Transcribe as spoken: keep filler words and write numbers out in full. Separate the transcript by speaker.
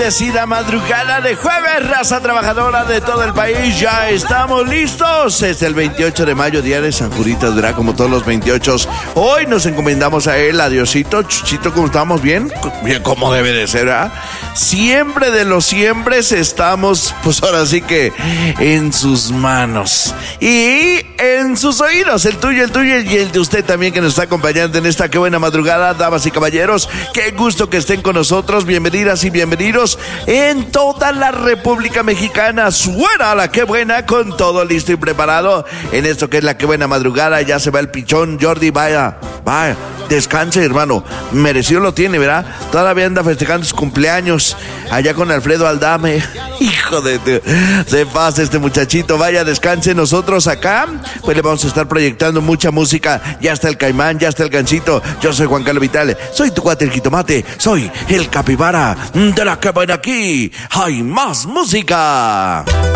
Speaker 1: bendecida madrugada de jueves, raza trabajadora de todo el país. Ya estamos listos. Es el veintiocho de mayo, día de San Jurita Durá, como todos los veintiocho. Hoy nos encomendamos a él, a Diosito. Chuchito, ¿cómo estamos? ¿Bien? Bien, como debe de ser, ¿ah? Siempre de los siempre estamos, pues ahora sí que en sus manos y en sus oídos, el tuyo, el tuyo y el de usted también, que nos está acompañando en esta qué buena madrugada. Damas y caballeros, qué gusto que estén con nosotros. Bienvenidas y bienvenidos en toda la República Mexicana. Suena la qué buena, con todo listo y preparado en esto que es la qué buena madrugada. Ya se va el pichón. Jordi, vaya, vaya, descanse, hermano, merecido lo tiene, ¿verdad? Todavía anda festejando su cumpleaños allá con Alfredo Aldame. Hijo de... de se pasa este muchachito. Vaya, descanse. Nosotros acá pues le vamos a estar proyectando mucha música. Ya está el Caimán, ya está el Gancito. Yo soy Juan Carlos Vitale, soy tu cuate el jitomate, soy el capibara de la que buena. Aquí hay más música.